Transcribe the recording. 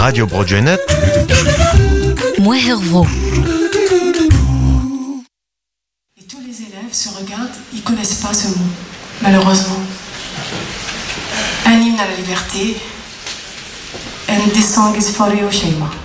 Radio Broadwaynet. Moi Hervro. Et tous les élèves se regardent, ils connaissent pas ce mot, malheureusement. Un hymne à la liberté. And this song is for you, Shema.